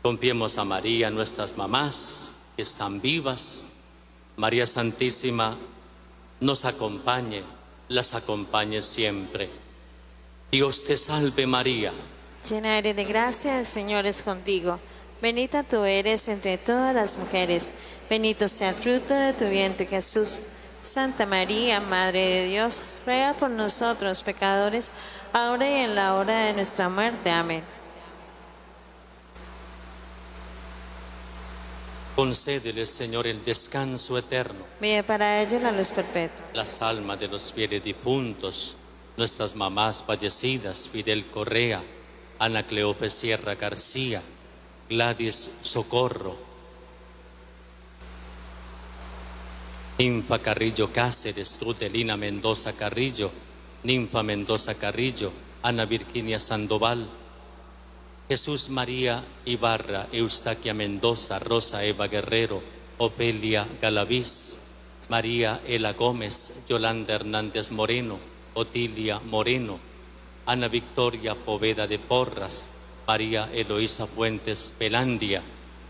Confiemos a María, nuestras mamás que están vivas. María Santísima nos acompañe, las acompañe siempre. Dios te salve María. Llena eres de gracia, el Señor es contigo. Bendita tú eres entre todas las mujeres. Bendito sea el fruto de tu vientre, Jesús. Santa María, Madre de Dios, ruega por nosotros pecadores, ahora y en la hora de nuestra muerte. Amén. Concédele, Señor, el descanso eterno. Pide para ellos la luz perpetua. Las almas de los fieles difuntos, nuestras mamás fallecidas, Fidel Correa, Ana Cleofe Sierra García, Gladys Socorro, Ninfa Carrillo Cáceres, Trudelina Mendoza Carrillo, Ninfa Mendoza Carrillo, Ana Virginia Sandoval, Jesús María Ibarra, Eustaquia Mendoza, Rosa Eva Guerrero, Ofelia Galaviz, María Ela Gómez, Yolanda Hernández Moreno, Otilia Moreno, Ana Victoria Poveda de Porras, María Eloísa Fuentes Pelandia,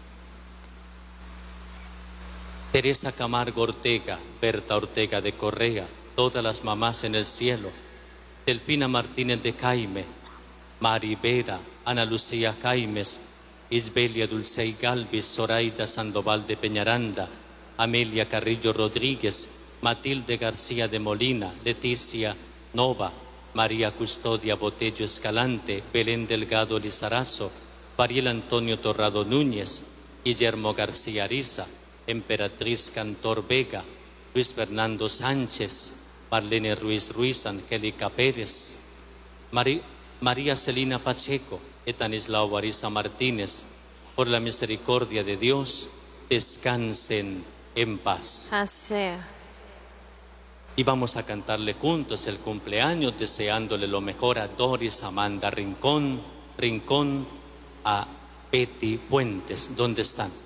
Teresa Camargo Ortega, Berta Ortega de Correa, todas las mamás en el cielo, Delfina Martínez de Jaime, Mari Vera, Ana Lucía Jaimes, Isbelia Dulcey Galvis, Zoraida Sandoval de Peñaranda, Amelia Carrillo Rodríguez, Matilde García de Molina, Leticia Nova, María Custodia Botello Escalante, Belén Delgado Lizarazo, Pariel Antonio Torrado Núñez, Guillermo García Ariza, Emperatriz Cantor Vega, Luis Fernando Sánchez, Marlene Ruiz Ruiz, Angélica Pérez, María Celina Pacheco, Etanislao Bariza Martínez, por la misericordia de Dios, descansen en paz. Así. Y vamos a cantarle juntos el cumpleaños, deseándole lo mejor a Doris Amanda Rincón, a Betty Fuentes. ¿Dónde están?